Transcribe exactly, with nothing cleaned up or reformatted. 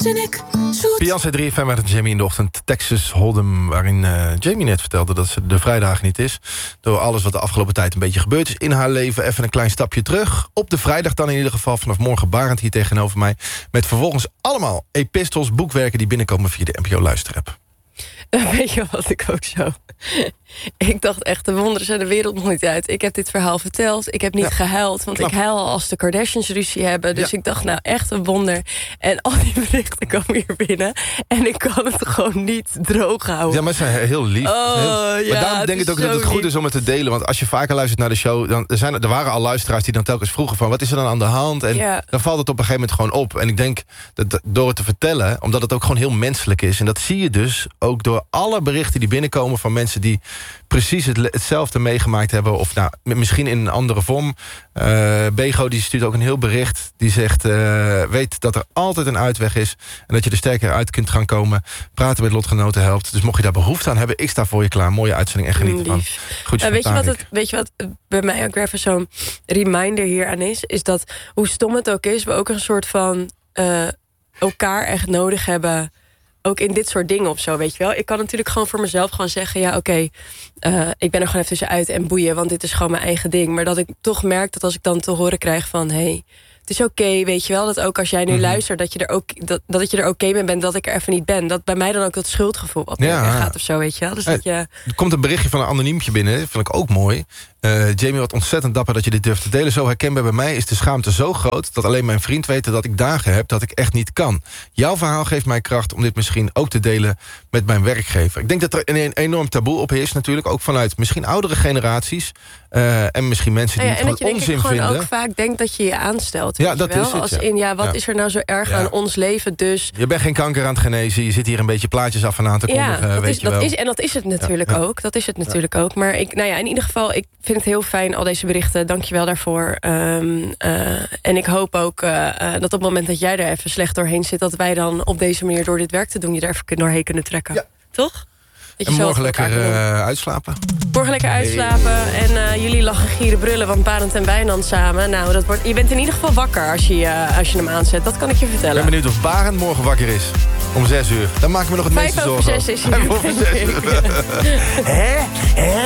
en ik zoet. Beyoncé drie F M met Jamie in de ochtend. Texas Hold'em, waarin uh, Jamie net vertelde dat ze de vrijdag niet is. Door alles wat de afgelopen tijd een beetje gebeurd is in haar leven. Even een klein stapje terug. Op de vrijdag dan in ieder geval. Vanaf morgen Barend hier tegenover mij. Met vervolgens allemaal epistels, boekwerken die binnenkomen via de N P O Luisterapp. Weet je wat ik ook zo... Ik dacht echt, de wonderen zijn de wereld nog niet uit. Ik heb dit verhaal verteld. Ik heb niet ja. gehuild, want Knap. ik huil al als de Kardashians ruzie hebben. Dus ja. ik dacht, nou, echt een wonder. En al die berichten komen hier binnen. En ik kan het gewoon niet droog houden. Ja, maar ze zijn heel lief. Oh, heel... Ja, maar daarom denk ik ook dat het goed is om het te delen. Want als je vaker luistert naar de show... dan er, zijn, er waren al luisteraars die dan telkens vroegen van... wat is er dan aan de hand? En ja. dan valt het op een gegeven moment gewoon op. En ik denk, dat door het te vertellen... omdat het ook gewoon heel menselijk is... en dat zie je dus ook door alle berichten die binnenkomen... van mensen die precies het, hetzelfde meegemaakt hebben... of nou, misschien in een andere vorm. Uh, Bego die stuurt ook een heel bericht. Die zegt, uh, weet dat er altijd een uitweg is... en dat je er sterker uit kunt gaan komen. Praten met lotgenoten helpt. Dus mocht je daar behoefte aan hebben, ik sta voor je klaar. Mooie uitzending en geniet ervan. Goed, uh, weet, je wat het, weet je wat bij mij ook even zo'n reminder hier aan is? Is dat, hoe stom het ook is... we ook een soort van uh, elkaar echt nodig hebben... ook in dit soort dingen of zo, weet je wel. Ik kan natuurlijk gewoon voor mezelf gewoon zeggen... ja, oké, okay, uh, ik ben er gewoon even tussenuit en boeien... want dit is gewoon mijn eigen ding. Maar dat ik toch merk dat als ik dan te horen krijg van... hey, het is oké, okay, weet je wel, dat ook als jij nu mm-hmm. luistert... dat je er ook dat, dat je er oké okay mee bent dat ik er even niet ben. Dat bij mij dan ook dat schuldgevoel wat ja. gaat of zo, weet je wel. Dus hey, dat je... Er komt een berichtje van een anoniempje binnen, dat vind ik ook mooi... Uh, Jamie, wat ontzettend dapper dat je dit durft te delen. Zo herkenbaar bij mij is de schaamte zo groot... dat alleen mijn vriend weet dat ik dagen heb dat ik echt niet kan. Jouw verhaal geeft mij kracht om dit misschien ook te delen... met mijn werkgever. Ik denk dat er een enorm taboe op is natuurlijk... ook vanuit misschien oudere generaties... Uh, en misschien mensen die ja, het gewoon onzin vinden. En dat je gewoon ook vaak denkt dat je je aanstelt. Ja, dat wel? is het. Als ja. in, ja, wat ja. is er nou zo erg ja. aan ons leven dus? Je bent geen kanker aan het genezen. Je zit hier een beetje plaatjes af en aan te kondigen. Ja, dat weet is, je wel. Dat is, en dat is het natuurlijk ja, ja. ook. Dat is het natuurlijk ja. ook. Maar ik, nou ja, in ieder geval, ik vind het heel fijn... al deze berichten, dank je wel daarvoor. Um, uh, en ik hoop ook uh, uh, dat op het moment dat jij er even slecht doorheen zit... dat wij dan op deze manier door dit werk te doen... je er even doorheen kunnen trekken. Ja. Toch? En morgen lekker uh, uitslapen. Morgen lekker uitslapen. Hey. En uh, jullie lachen, gieren, brullen. Want Barend en Wijnand samen. Nou, dat wordt, je bent in ieder geval wakker als je, uh, als je hem aanzet. Dat kan ik je vertellen. Ik ben benieuwd of Barend morgen wakker is. Om zes uur. Dan maken we nog het Vijf meeste zorgen. Vijf over zes is hij. Vijf over zes. Hè? Hè?